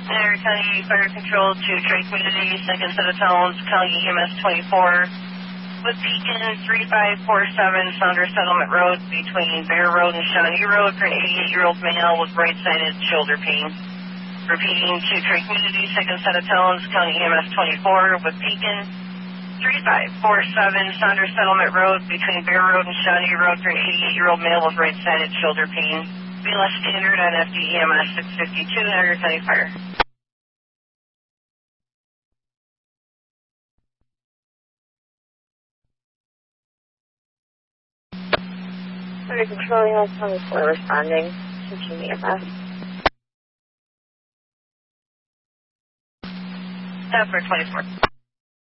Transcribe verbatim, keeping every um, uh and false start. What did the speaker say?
There, County Fire Control to Trade Community, second set of towns, County E M S twenty-four, with Beacon three five four seven, Saunders Settlement Road, between Bear Road and Shawnee Road, for an eighty-eight-year-old male with right-sided shoulder pain. Repeating to Trade Community, second set of towns, County E M S twenty-four, with Beacon three five four seven, Saunders Settlement Road, between Bear Road and Shawnee Road, for an eighty-eight-year-old male with right-sided shoulder pain. B L S standard on F D E M S six fifty-two, Niagara County Fire. Fire Control, E M S twenty-four responding to Team E M S. That's for twenty-four.